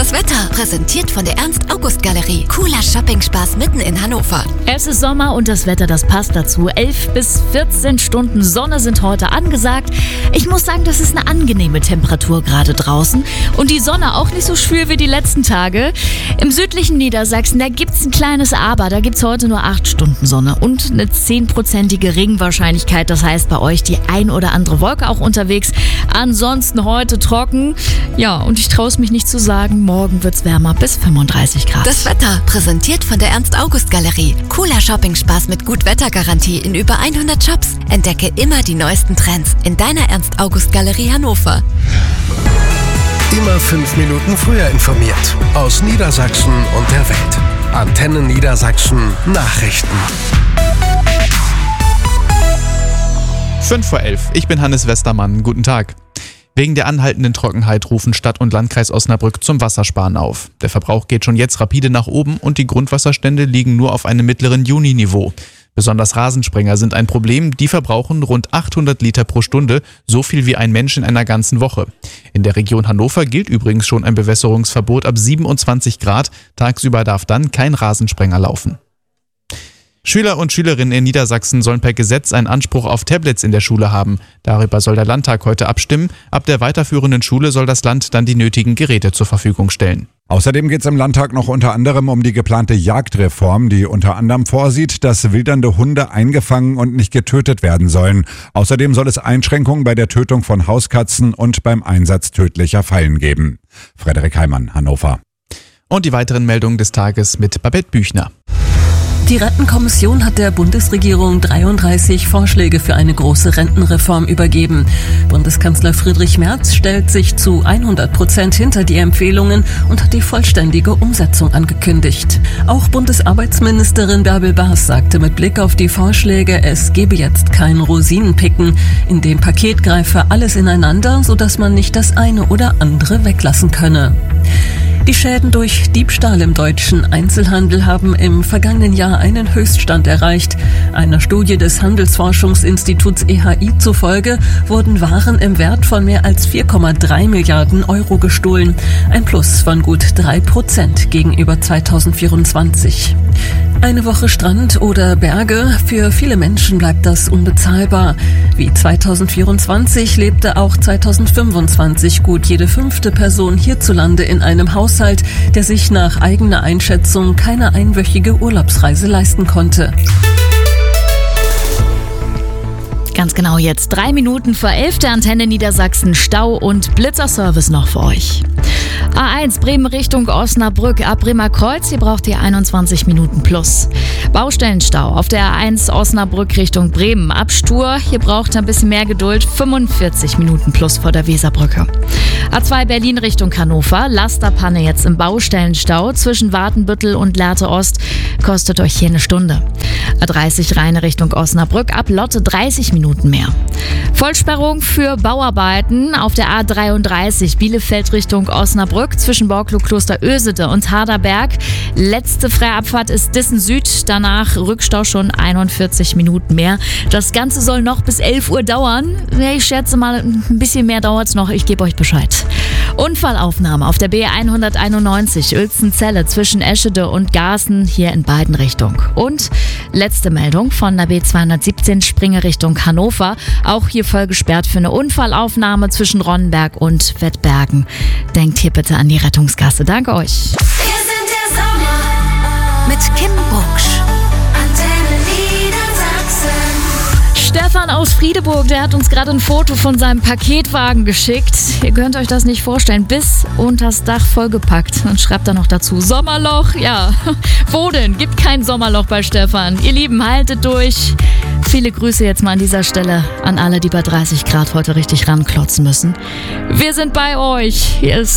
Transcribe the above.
Das Wetter, präsentiert von der Ernst-August-Galerie. Cooler Shopping-Spaß mitten in Hannover. Es ist Sommer und das Wetter, das passt dazu. 11 bis 14 Stunden Sonne sind heute angesagt. Ich muss sagen, das ist eine angenehme Temperatur gerade draußen. Und die Sonne auch nicht so schwül wie die letzten Tage. Im südlichen Niedersachsen, da gibt's ein kleines Aber. Da gibt's heute nur 8 Stunden Sonne und eine 10%ige Regenwahrscheinlichkeit. Das heißt, bei euch die ein oder andere Wolke auch unterwegs. Ansonsten heute trocken. Ja, und ich traue es mich nicht zu sagen, morgen wird's wärmer bis 35 Grad. Das Wetter, präsentiert von der Ernst-August-Galerie. Cooler Shopping-Spaß mit Gut-Wetter-Garantie in über 100 Shops. Entdecke immer die neuesten Trends in deiner Ernst-August-Galerie Hannover. Immer 5 Minuten früher informiert. Aus Niedersachsen und der Welt. Antenne Niedersachsen Nachrichten. 5:11 Uhr. Ich bin Hannes Westermann. Guten Tag. Wegen der anhaltenden Trockenheit rufen Stadt und Landkreis Osnabrück zum Wassersparen auf. Der Verbrauch geht schon jetzt rapide nach oben und die Grundwasserstände liegen nur auf einem mittleren Juni-Niveau. Besonders Rasensprenger sind ein Problem, die verbrauchen rund 800 Liter pro Stunde, so viel wie ein Mensch in einer ganzen Woche. In der Region Hannover gilt übrigens schon ein Bewässerungsverbot ab 27 Grad, tagsüber darf dann kein Rasensprenger laufen. Schüler und Schülerinnen in Niedersachsen sollen per Gesetz einen Anspruch auf Tablets in der Schule haben. Darüber soll der Landtag heute abstimmen. Ab der weiterführenden Schule soll das Land dann die nötigen Geräte zur Verfügung stellen. Außerdem geht es im Landtag noch unter anderem um die geplante Jagdreform, die unter anderem vorsieht, dass wildernde Hunde eingefangen und nicht getötet werden sollen. Außerdem soll es Einschränkungen bei der Tötung von Hauskatzen und beim Einsatz tödlicher Fallen geben. Frederik Heimann, Hannover. Und die weiteren Meldungen des Tages mit Babette Büchner. Die Rentenkommission hat der Bundesregierung 33 Vorschläge für eine große Rentenreform übergeben. Bundeskanzler Friedrich Merz stellt sich zu 100% hinter die Empfehlungen und hat die vollständige Umsetzung angekündigt. Auch Bundesarbeitsministerin Bärbel Baas sagte mit Blick auf die Vorschläge, es gebe jetzt kein Rosinenpicken. In dem Paket greife alles ineinander, sodass man nicht das eine oder andere weglassen könne. Die Schäden durch Diebstahl im deutschen Einzelhandel haben im vergangenen Jahr einen Höchststand erreicht. Einer Studie des Handelsforschungsinstituts EHI zufolge wurden Waren im Wert von mehr als 4,3 Milliarden Euro gestohlen. Ein Plus von gut 3% gegenüber 2024. Eine Woche Strand oder Berge, für viele Menschen bleibt das unbezahlbar. Wie 2024 lebte auch 2025 gut jede 5. Person hierzulande in einem Haushalt, der sich nach eigener Einschätzung keine einwöchige Urlaubsreise leisten konnte. Ganz genau jetzt 3 Minuten vor 11 der Antenne Niedersachsen, Stau und Blitzerservice noch für euch. A1 Bremen Richtung Osnabrück ab Bremer Kreuz, hier braucht ihr 21 Minuten plus. Baustellenstau auf der A1 Osnabrück Richtung Bremen ab Stur, hier braucht ihr ein bisschen mehr Geduld, 45 Minuten plus vor der Weserbrücke. A2 Berlin Richtung Hannover, Lasterpanne jetzt im Baustellenstau zwischen Watenbüttel und Lehrte Ost, kostet euch hier eine Stunde. A30 Rheine Richtung Osnabrück ab Lotte 30 Minuten mehr. Vollsperrung für Bauarbeiten auf der A33 Bielefeld Richtung Osnabrück zwischen Borklow-Kloster Ösede und Harderberg. Letzte Freiabfahrt ist Dissen Süd, danach Rückstau schon 41 Minuten mehr. Das Ganze soll noch bis 11 Uhr dauern. Ich schätze mal, ein bisschen mehr dauert es noch, ich gebe euch Bescheid. Unfallaufnahme auf der B191 Uelzen-Celle zwischen Eschede und Garßen, hier in beiden Richtungen. Und letzte Meldung von der B217 Springe Richtung Hannover, auch hier voll gesperrt für eine Unfallaufnahme zwischen Ronnenberg und Wettbergen. Denkt hier bitte an die Rettungsgasse. Danke euch. Wir sind der Sommer mit Kim Bucksch. Antenne Niedersachsen. Stefan aus Friedeburg, der hat uns gerade ein Foto von seinem Paketwagen geschickt. Ihr könnt euch das nicht vorstellen. Bis unters Dach vollgepackt. Und schreibt da noch dazu, Sommerloch. Ja, wo denn? Gibt kein Sommerloch bei Stefan. Ihr Lieben, haltet durch. Viele Grüße jetzt mal an dieser Stelle an alle, die bei 30 Grad heute richtig ranklotzen müssen. Wir sind bei euch. Hier ist